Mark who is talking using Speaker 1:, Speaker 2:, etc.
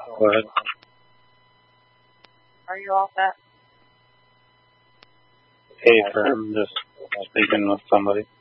Speaker 1: Go ahead.
Speaker 2: Are you all set?
Speaker 1: Hey, I'm just speaking with somebody.